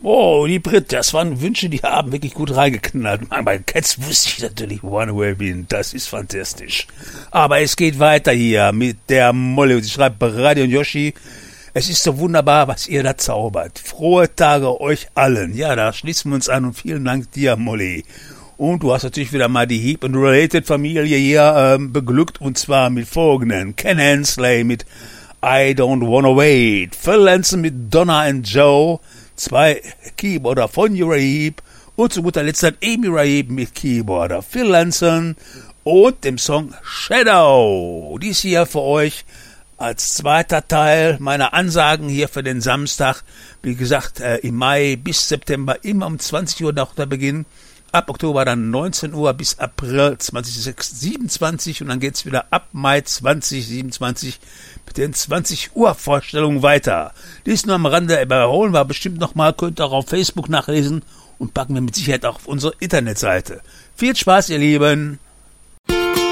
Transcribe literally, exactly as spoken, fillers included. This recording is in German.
Oh, die Brit, das waren Wünsche, die haben wirklich gut reingeknallt. Bei Cats wusste ich natürlich One Way Bin, das ist fantastisch. Aber es geht weiter hier mit der Molly. Sie schreibt Radio und Yoshi, es ist so wunderbar, was ihr da zaubert. Frohe Tage euch allen. Ja, da schließen wir uns an und vielen Dank dir, Molly. Und du hast natürlich wieder mal die Heap and Related Familie hier ähm, beglückt, und zwar mit folgenden: Ken Hensley mit I Don't Wanna Wait, Phil Lanson mit Donna and Joe, zwei Keyboarder von Uriah Heep und zu guter Letzt dann Amy Rahib mit Keyboarder Phil Lanson und dem Song Shadow. Dies hier für euch als zweiter Teil meiner Ansagen hier für den Samstag. Wie gesagt, äh, im Mai bis September immer um zwanzig Uhr nach der Beginn. Ab Oktober dann neunzehn Uhr bis April zwanzig siebenundzwanzig und dann geht's wieder ab Mai zwanzig siebenundzwanzig mit den zwanzig Uhr Vorstellungen weiter. Dies nur am Rande, überholen wir bestimmt nochmal, könnt ihr auch auf Facebook nachlesen und packen wir mit Sicherheit auch auf unsere Internetseite. Viel Spaß, ihr Lieben!